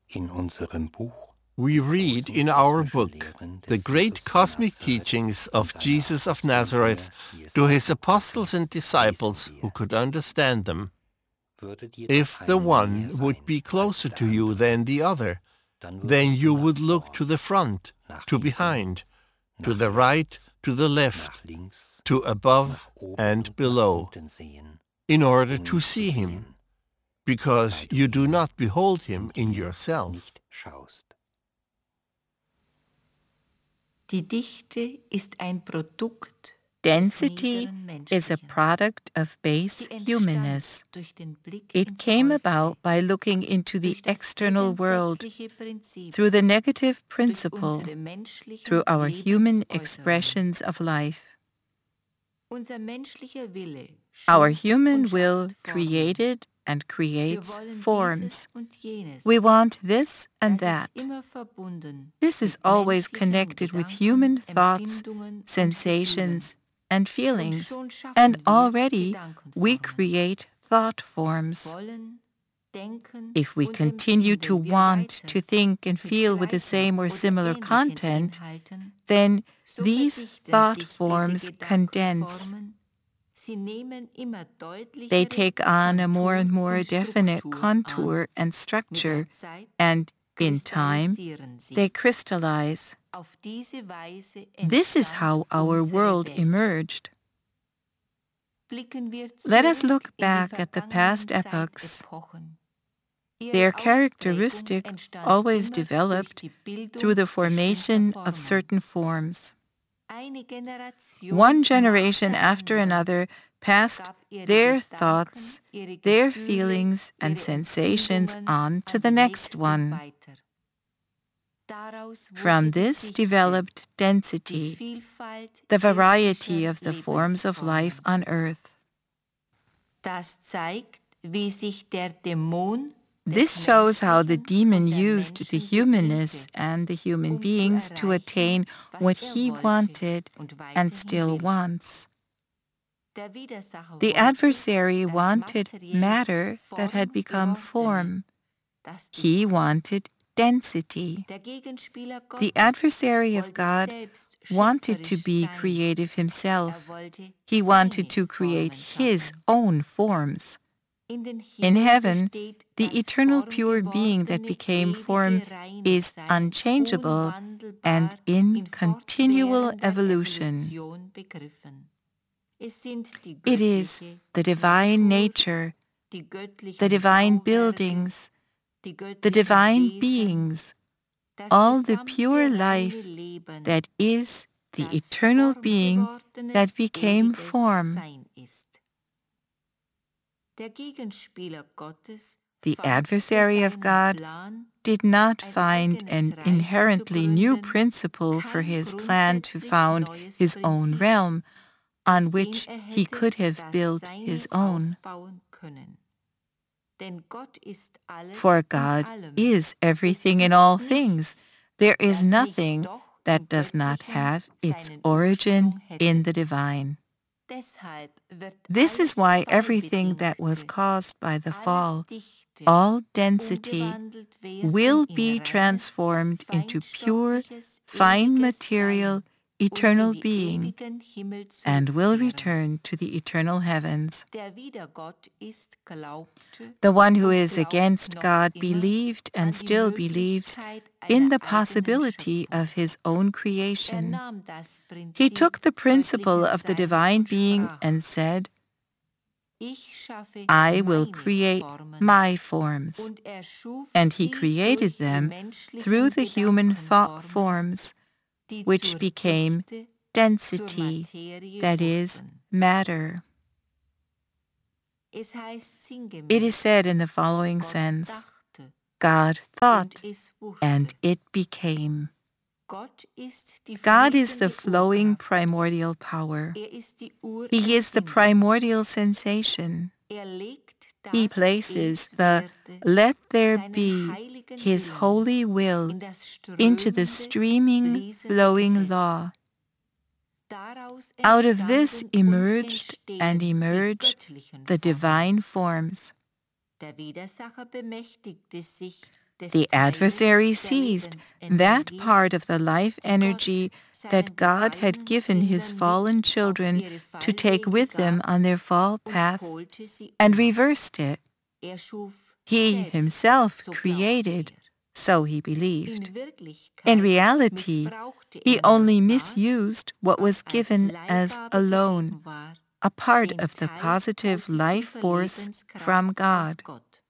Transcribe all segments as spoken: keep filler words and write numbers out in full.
We read in our book the great cosmic teachings of Jesus of Nazareth to his apostles and disciples who could understand them. If the one would be closer to you than the other, then you would look to the front, to behind, to the right, to the left, to above and below, in order to see him, because you do not behold him in yourself. Die Dichte ist ein Produkt Density is a product of base humanness. It came about by looking into the external world through the negative principle, through our human expressions of life. Our human will created and creates forms. We want this and that. This is always connected with human thoughts, sensations, and feelings, and already we create thought forms. If we continue to want to think and feel with the same or similar content, then these thought forms condense. They take on a more and more definite contour and structure, and in time, they crystallize. This is how our world emerged. Let us look back at the past epochs. Their characteristic always developed through the formation of certain forms. One generation after another passed their thoughts, their feelings and sensations on to the next one. From this developed density, the variety of the forms of life on earth. This shows how the demon used the humanness and the human beings to attain what he wanted and still wants. The adversary wanted matter that had become form. He wanted density. The adversary of God wanted to be creative himself. He wanted to create his own forms. In heaven, the eternal pure being that became form is unchangeable and in continual evolution. It is the divine nature, the divine buildings, the divine beings, all the pure life that is the eternal being that became form. The adversary of God did not find an inherently new principle for his plan to found his own realm, on which he could have built his own. For God is everything in all things. There is nothing that does not have its origin in the divine. This is why everything that was caused by the fall, all density, will be transformed into pure, fine material, eternal being, and will return to the eternal heavens. The one who is against God believed and still believes in the possibility of his own creation. He took the principle of the divine being and said, I will create my forms. And he created them through the human thought forms, which became density, that is, matter. It is said in the following sense, God thought, and it became. God is the flowing primordial power. He is the primordial sensation. He places the let there be his holy will into the streaming, flowing law. Out of this emerged and emerged the divine forms. The adversary seized that part of the life energy that God had given his fallen children to take with them on their fall path and reversed it. He himself created, so he believed. In reality, he only misused what was given as a loan, a part of the positive life force from God.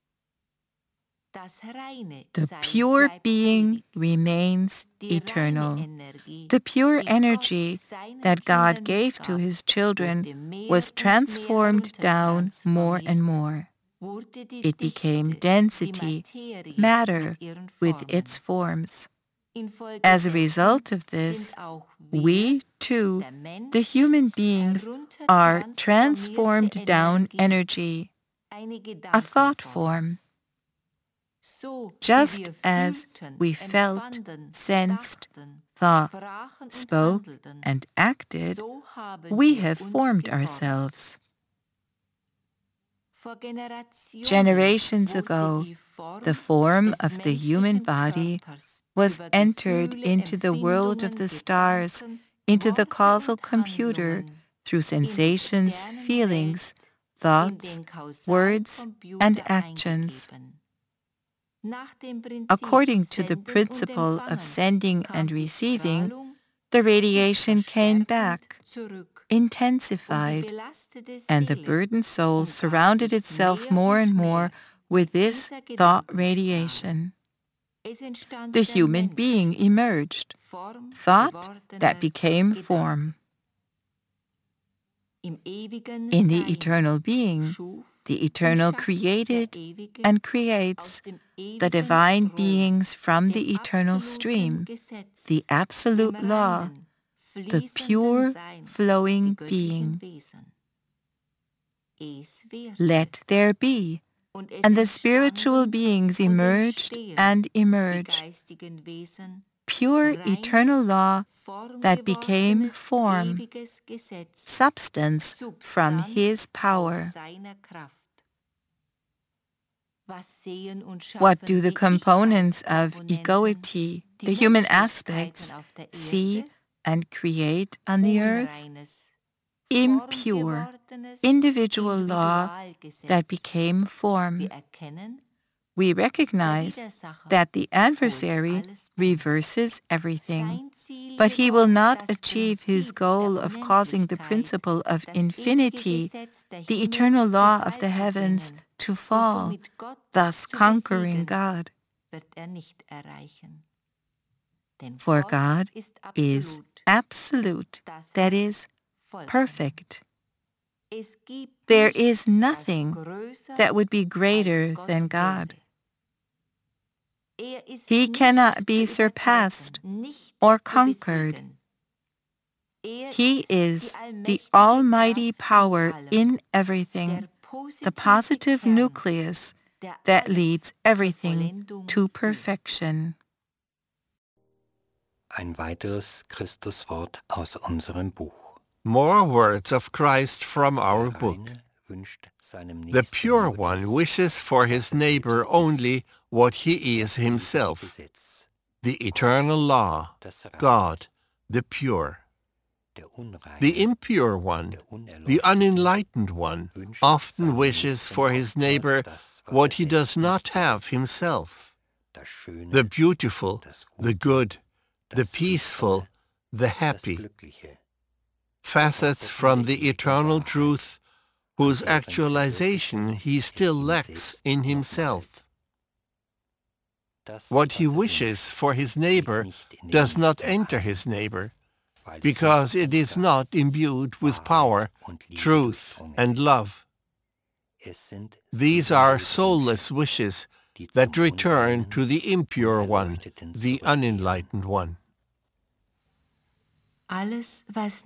The pure being remains eternal. The pure energy that God gave to his children was transformed down more and more. It became density, matter, with its forms. As a result of this, we, too, the human beings, are transformed down energy, a thought form. Just as we felt, sensed, thought, spoke, and acted, we have formed ourselves. Generations ago, the form of the human body was entered into the world of the stars, into the causal computer, through sensations, feelings, thoughts, words, and actions. According to the principle of sending and receiving, the radiation came back, intensified, and the burdened soul surrounded itself more and more with this thought radiation. The human being emerged, thought that became form. In the eternal being, the eternal created and creates the divine beings from the eternal stream, the absolute law, the pure flowing being. Let there be, and the spiritual beings emerged and emerge. Pure eternal law that became form, substance from his power. What do the components of egoity, the human aspects, see and create on the earth? Impure, individual law that became form. We recognize that the adversary reverses everything, but he will not achieve his goal of causing the principle of infinity, the eternal law of the heavens, to fall, thus conquering God. For God is absolute, that is, perfect. There is nothing that would be greater than God. He cannot be surpassed or conquered. He is the almighty power in everything, the positive nucleus that leads everything to perfection. Ein weiteres Christuswort aus unserem Buch. More words of Christ from our book. The Pure One wishes for his neighbor only what he is himself. The eternal law, God, the pure. The impure one, the unenlightened one, often wishes for his neighbor what he does not have himself. The beautiful, the good, the peaceful, the happy. Facets from the eternal truth whose actualization he still lacks in himself. What he wishes for his neighbor does not enter his neighbor, because it is not imbued with power, truth, and love. These are soulless wishes that return to the impure one, the unenlightened one. Alles, was